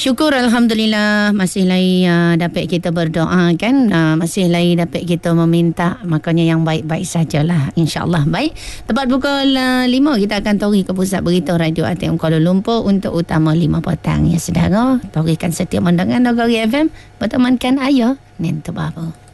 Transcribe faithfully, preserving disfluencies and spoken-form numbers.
Syukur Alhamdulillah masih lagi uh, dapat kita berdoa kan, uh, masih lagi dapat kita meminta, makanya yang baik-baik sajalah, insyaAllah. Baik, tepat pukul uh, lima kita akan tori ke pusat berita Radio A T M Kuala Lumpur untuk utama lima petang ya saudara. Torikan setiap mendengar Negeri F M bertemankan ayah Nen Tebabu.